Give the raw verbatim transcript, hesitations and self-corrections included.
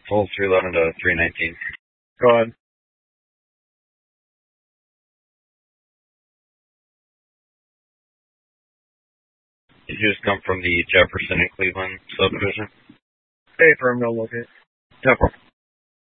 Hold three eleven to three nineteen. Go ahead. Did you just come from the Jefferson and Cleveland subdivision? Hey, firm, no locate. Temporal.